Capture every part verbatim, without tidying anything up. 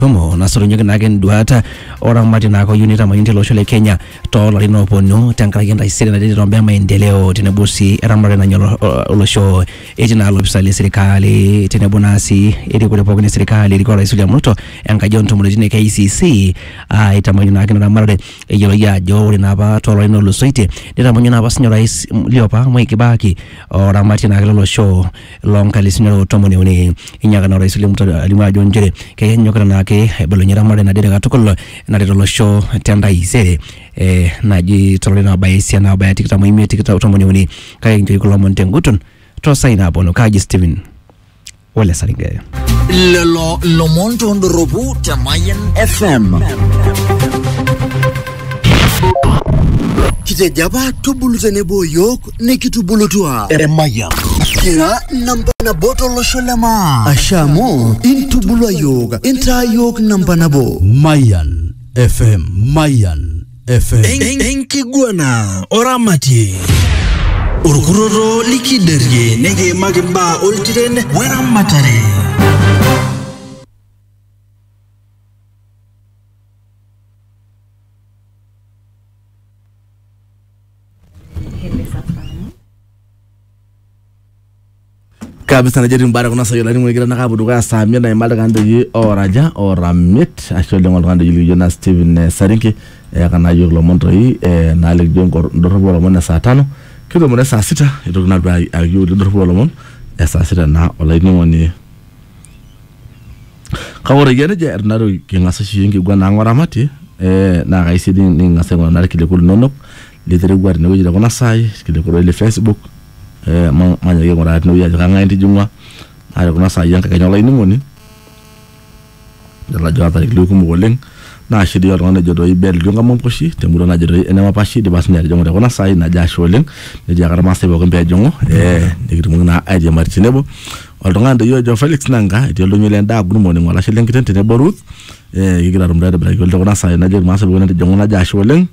Como nasolonyoki nake nduata ora mati nako unita mayinti losho le Kenya to lino pono tankraki ndaisire na dede rombea maendeleo tenebusi eramare na nyolo losho ejina alopisa serikali tenebunasi eri kule pokoni serikali eri kwa Isulia Muto enkajo ntumulejine K C C a itamanyo nake na marade ejolo ya jo na ba to lino losoite deta manyo na basinyo rais liopa Mwai Kibaki ora mati nake losho lonkali sinyo tomone uni inyaga na Isulia Muto alima jonjere ke nyokana nake bolonyera mare na dere gatukolo na dere losho tenda isere eh naji tolena baisia na baya tikita muhimi tikita utomoni uni kaya njo ikulo montengutun to saina abono kaji Steven wale saringe lelo lomonto ndorobu Tamayan F M kite jaba tubulutene boyok nekitubulutua Tamayan kira namba na boto losholema ashamo intubulwa yoga inta yok namba na bo Mayan F M Mayan F M en enkigwana oramati urukuroro likiderye nege magimba oltirene weramatare kabisa na jadi mbara kuna sayo lani mwegira nakabu duka samia na imalda kando yi oraja oramit ashole ngol kando yi jona Steven Sarinki ya kana yu lo monto yi na alik jongo ndorobo lo mona saa tano kido mona saa sita ito kuna dwa yu ndorobo lo mon ya saa sita na ola ni woni kawore gene je ernaro kingasa shiyingi gwa na ngoramati eh na gaisi din ni ngase ngona kile kul nonok litere gwar ne wajira kuna sai kile kul le Facebook eh ma manya ge ngora no ya kanga ndi jumwa ara kuna sa yanka kanyola ini ngoni dala jota ri ku mo leng na shidi yo ngone jodo i bel jonga mom poshi te muro na jodo ene ma pashi de bas nyari jongo de kuna sa na ja sholeng de jagara ma sebo ko be jongo eh de gitu na aje martinebo ol ngande yo jo Felix nanga de lo nyelen da gu mo ni wala sheleng kitente ne borut eh yigira dum da de bra yo de kuna sa na je ma sebo ne jongo na ja sholeng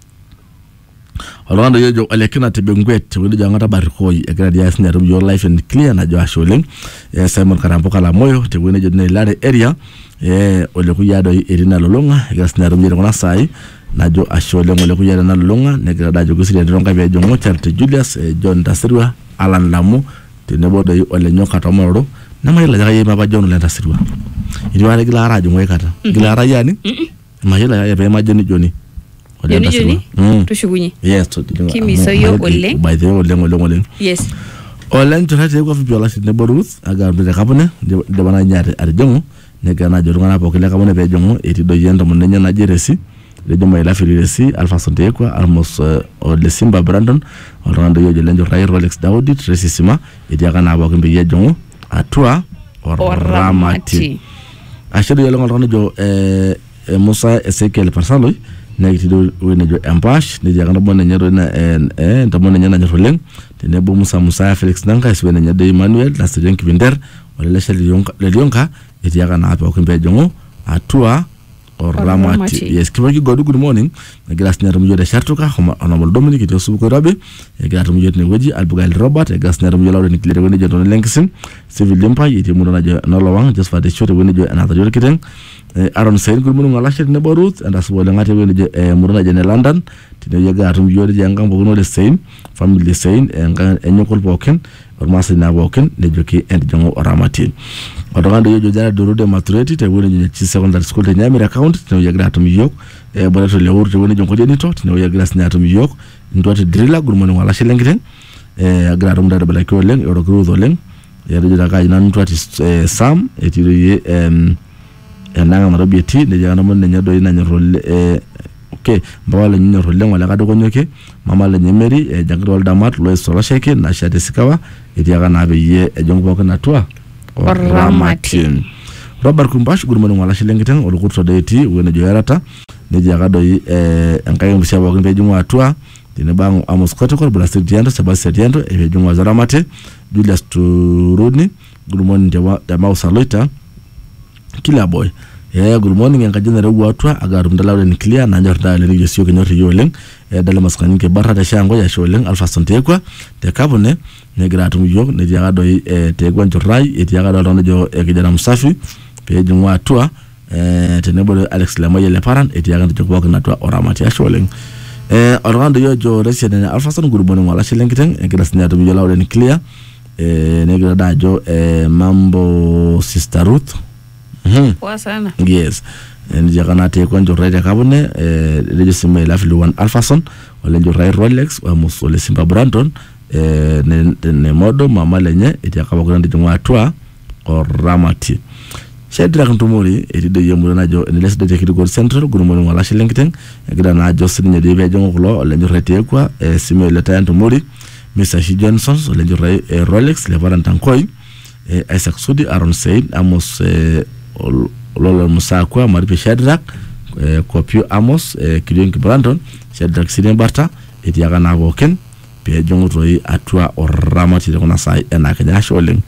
Olanda yojo alekina tebe ngwet wili jangata barikoi ekina diya sina rum your life and clear na joa sholeng eh Simon Karampo kala moyo te wene jodne ilare area eh ole kuyado irina lolonga ekina sina rum jere kuna sai na jo asholeng ole kuyado na lolonga nekina da jogo siri ndronga bia jongo Charity Julius eh, John Tasirwa Alan Lamu te nebodo yi ole nyoka tomoro na mayela jaga yema ba John Lenta Tasirwa iliwale gila arajo mwekata gila arayani mayela ya pe majoni joni Joni joni tushugunyi yes to kimi so yo oleng by the oleng oleng oleng yes oleng to hate ko fi biola sit ne borut aga de kapone de bana nyaate ar jongo ne gana joru ngana bokile kapone be jongo eti do yendo mon nenya na jeresi de jomo ila filiresi Alpha Sonte kwa almos o le Simba Brandon o rando yo jelenjo ray Rolex Daudi Tracy Sima eti aga na bokimbe ye jongo atua oramati ashado yo ngol jo eh Musa Ezekiel Parsaloy negitido wene jo empash ne jaganda bonne nyado na en eh tamone nyana nyatoleng tene bo Musa Musa Felix nanga iswene nyade Emmanuel la sejen kibinder wala le shali yonka le yonka eti yaga na apo kembe jongo atua oramati yes kibaki godu good morning gras nyarum jode shartuka homa honorable Dominic to subu rabe e gratum jode ne weji albugal Robert e gas nyarum jolawde ni klere wene jodo lenksin civil limpa yiti mudo na no lawang just for the show wene jo another jode kiten Aaron Sain gurmunu ngala shet ne borut and as wala ngate wene je muruna je ne London tine yega atum jode je ngam bono le Sain family Sain en enyokol boken ormasi na boken ne joki and jongo oramati odogando yojo jara dorude maturity te wene je ci secondary school te nyamira account tine yega atum yok e boleto le wurte wene jonko deni to tine yega glas nyatum yok ndote drilla gurmunu ngala shelengiten e agratum da bala ko len euro cruzo len ya de daga nan twati sam etiro ye em enanga marobiti de jana mon nyado ina nyorolle eh okay mbawala nyorolle wala kado konyoke mama la nyemeri e jangro damat lo solo sheke na shade sikawa eti aga na be ye e jongo ko na twa oramati Robert Kumbash gurmanu wala shilengeten o kurto deeti wona joyarata de jaga do eh enkaye mshaba ko be jumu atwa dine bangu amos kote ko brastic diendo Sebastian diendo e be jumu zaramate Julius Turuni gurmanu jawa da mausa loita kila boy eh good morning en kajina rewu atwa agarum dalawle ni clear na njorta le ni yesio kenyoto yoleng e dala maskani ke barra da shango ya sholeng Alpha Sonte kwa te kabone ne gratum yo ne jaga do e te gwanjo rai e jaga do no jo e kijana Musafi pe jumwa atwa eh tenebo Alex Lemoye le paran etiaga ndio kwa kana twa oramati asholeng eh orgando yo jo resident Alphason good morning wala shilengiteng ekira sinyatu mi jola ni clear eh negira dajo eh mambo sister Ruth mhm Poa sana. yes and jagana te kwa njo ride kabone eh lejo sima ila filu one Alphason wala njo ride Rolex wa musole Simba Brandon eh ne, ne modo mama lenye etiaga kwa kana ndio atwa oramati Shedra Kantumuri etido yemura najo en lesde tekiko central good morning wala shilengiteng ekira na jo sinya de be jongo lo lenjo rete kwa eh sima le tayantumuri Mister Shi Johnson lenjo ride eh, Rolex le varantankoi eh, Isaac Sudi Aaron Said Amos eh, Lolo Musakwa Maripe Shadrack eh, Kopio Amos eh, Kidionki Brandon Shadrack Sidin Barta etiaga na woken pe jongo roi atwa oramati de kona sai ena kanya sholeng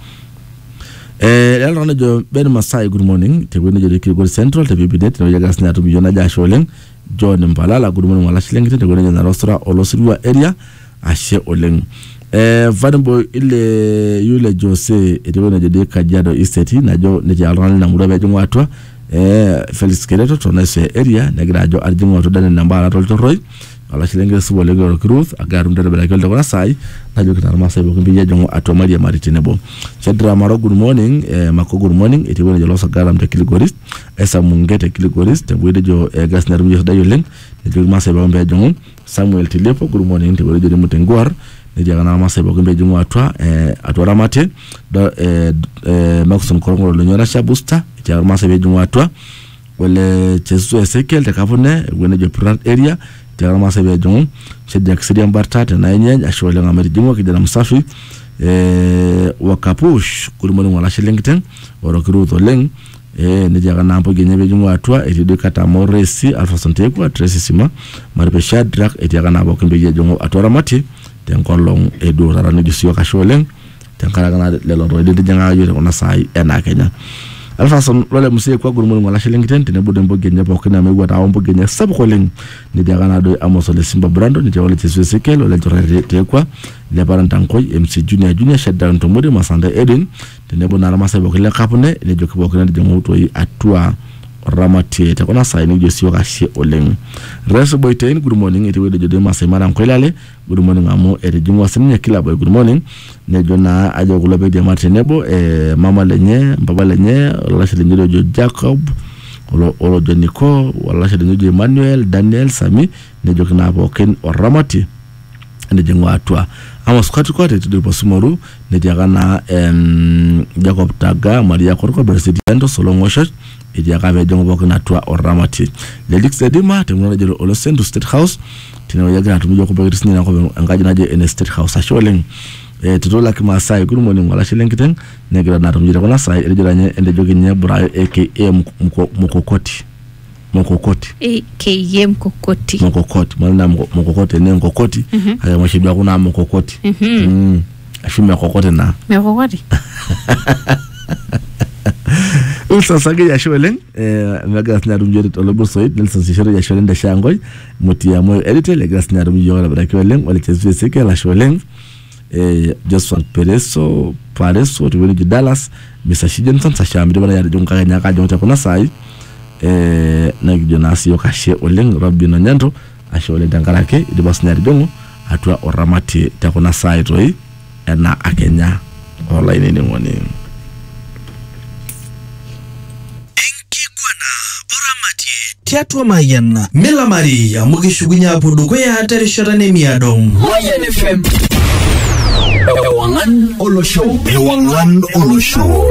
eh lelo na jo ben Masai good morning te wene jo de Kilgore Central te bibidet no yaga snatu mi jona ja sholeng John Mbalala good morning wala shileng te wene na rostra olosirwa area ashe oleng eh vanbo ile yule Jose ete wene jo de Kajiado Estate na jo ne jalran na murabe jo watwa eh Felix Kereto to na se area na gira jo arjingo to dan na mbala to roy wala shilenge subo le goro Ruth agarum de bela keldo kona sai na jo kitar masai bo kimbi jongo ato Maria Maritinebo Chedra Maro good morning eh mako good morning ete wene jo loso garam de Kilgore esa mungete Kilgore te wede jo eh, gas na rumyo da yoleng ne jo masai bo mbe jongo Samuel Tilepo good morning te wede jo mutengwar ne jaga na masai bo kimbi jongo atwa eh atwa ramate do eh, eh Maxon Korongo lo nyora shabusta jaga masai bo jongo atwa wala Chesu Ezekiel te kapone wene jo plant area jaga masai bo jongo Shedja Sidian Bartata na yenye ashole ngamari jingo kijana msafi eh wakapush good morning wala shilengiten orokiru to leng eh ne jaga nampo genye jingo atwa etido kata Moresi Alphason Tekwa Tracy Sima Maripe Shadrack etiaga nabo kimbe jongo atwa ramati tenkolong edo rarani disio kasholeng tenkara kana lelo roide de janga yore ona sai ena Kenya Alphason lole musie kwa good morning wala shilengiten tene budem bo genye bo kana megwa ta ombo genye sab ko leng ni jaga na do amosole Simba Brandon ni jawale Chesu Ezekiel ole jorere tekwa le barantankoi M C Junior Junior Shedda Ntomode Masanda Eden tene bo na ramasa bo kile kapune ni joki bo kana de jongo to yi atwa ramati te kona sai ni josio ka she oleng reso boy ten good morning ete wede jode masai maram ko lale good morning amo ete jungo sinnya kila boy good morning ne jona ajo ko lobe de martinebo e mama lenye baba lenye la shele nyodo jo Jacob olo olo joniko wala shele nyodo Emmanuel Daniel Sami ne jokna bo ken ramati ne jengo atwa amo skati ko ete do posimoru ne jagana em Jacob Taga Maria Korko Presidento Solongosho iti akabe jongo boko na twa oramati Lelix Edima temuna jero Olosendo State House tino yaga tumjo ko bagir sinina ko angaji naje en State House asholeng eh tutola kama sai good morning wala shilengiten negra na tumjira kona sai ejira nye ende jogi nye bra aka mukokoti mukokoti aka mukokoti mukokoti mwana mukokoti ne mukokoti haya mwashibia kuna mukokoti mm afime mukokoti na mukokoti Ulsa sage ya shweleng eh magas na rumjere to lobo soid Nelson Sishore ya shweleng da shangoy mutia moyo edite le gas na rumjere bara kweleng wala Chesu Seke la shweleng eh Joshua Pereso Pareso to Dallas Mister Shi Johnson sa shambi bana ya jonga kanya ka jonta kuna sai eh na Jonas yo kashe oleng Robbi no nyanto ashole dangarake de basnya jongo atwa oramati ta kuna sai toy ena akenya ola ini ni ngoni Tiatua Mayan, Mela Maria, Mugishugunya Pudukoya Hatari Shorane Miadong. Mayan F M. Ewangan Olo Show. Ewangan Olo Show.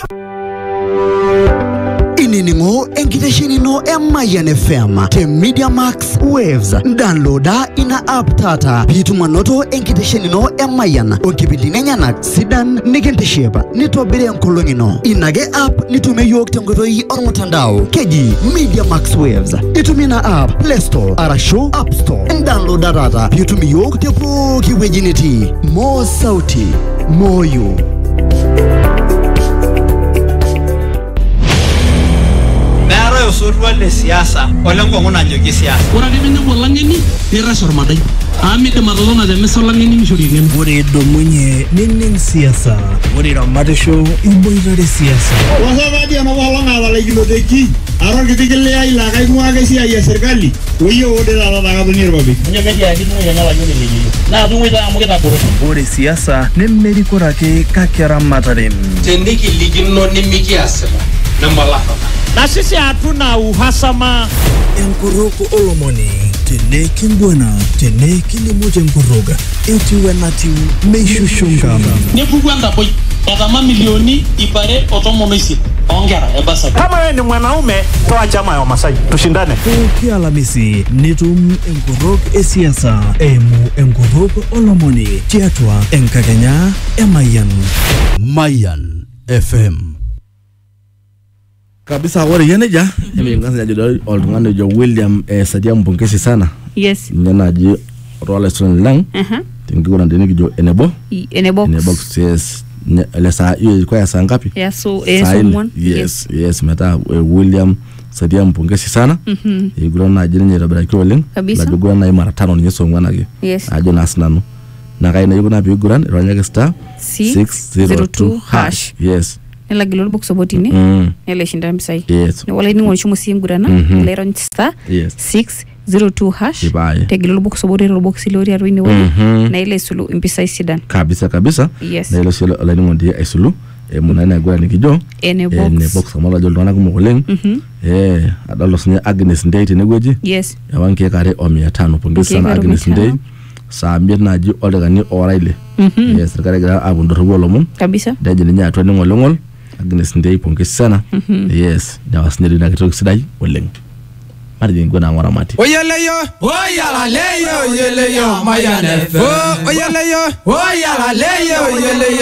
Ininingo enkitesheni no Mayan F M te Media Max Waves downloada ina app tata pituma noto enkitesheni no Mayan okibidi nenyanak sidan nikentesheba nitobire nkolongi no inage app nitume yok tengoto yi ormotandao keji Media Max Waves itumina app Play Store arasho App Store downloada tata pitumi yok te poki wejiniti mo sauti moyo osotua le siasa ole nkongu nanyoki siasa. Ore ake pinepu olang'eni nirash ormadai amu midim atotona temisa olang'eni mishori eng'eno. Ore idumunye nining siasa. Ore ramatisho iboitare siasa. Wasapadi anabolonga atalaikiloteki aron kitikilea ila kaing'ua ake esiai e serkali oyieu ode taata takatoni irpapit. Ore siasa nemerikore ake kake eramatare. Tenikilikino nimikiasita nemalafa. Na sisi hatuna uhasama. Enkoroko olomoni tene kimbwana tene kilimuja nkoroga etiu enatiu meishushunga. Nepuku entapoi etama milioni ipare otomon oisiet onkera ebasa. Kama wewe ni mwanaume toa chama ya Wamasai tushindane. Pooki alamisi nitum enkorok esiasa eimu enkorok olomoni tiatua enkakenya emayian. Mayan F M. Kabisa ore yeye neja emingaza ajo oltung'ani ojo William eh, Sadia Mpongesi sana. Yes. Nena aji role son lang. Aha. Tingikuna ndeni kijo enebo. Enebo. Enebo yes. Ile saa hiyo ilikuwa ya saa ngapi? Yeah, so eh someone. Yes, yes, meta uh, William Sadia Mpongesi sana. Mhm. Igura na ajini nyera baraki oleng. Kabisa. Na bigura na mara tano nye songwana ge. Yes. Ajo na asinanu. Na kaina yuko na bigura ronyake star six zero two hash. Yes. Nela gilol box obotini. Mm. Nela shinda msai. Yes. Ne wala ni ngonsho musingurana. Mhm. Lero star Yes. six zero two hash. Ibaye. Tegilol box obotini box lori arwini wali. Mhm. Na ile sulu impisa isidan. Kabisa kabisa. Yes. Na ile silo ala ni ngondi esulu. E munana agora nikijo. Ene box. Ene box kamala jol twana kumo oleng. Mhm. Eh, adalo sinye Agnes Ndei tenegweji. Yes. Yawanke kare o mia tano pongezi sana Agnes Ndei. Saa mbili naji olegani oraile. Mhm. Yes, serikali gara abundoro wolomon. Kabisa. Daje ninya atwa ni ngolongol. Agnes Ndei pongezi sana. Mhm. Yes, dawa sinye na kitoki sidai oleng. Mari dingo na ngora mati. Oyeleyo, oyalaleyo, oyeleyo, Mayan F M. Oyeleyo, oyalaleyo, oyeleyo.